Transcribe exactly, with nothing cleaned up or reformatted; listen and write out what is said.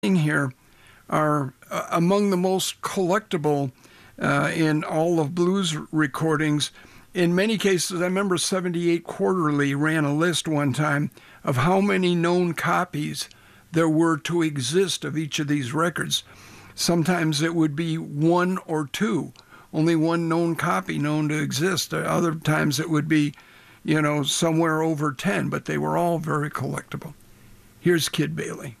here are uh, among the most collectible uh, in all of blues recordings. In many cases, I remember seventy-eight Quarterly ran a list one time of how many known copies there were to exist of each of these records. Sometimes it would be one or two, only one known copy known to exist. Other times it would be, you know, somewhere over ten, but they were all very collectible. Here's Kid Bailey.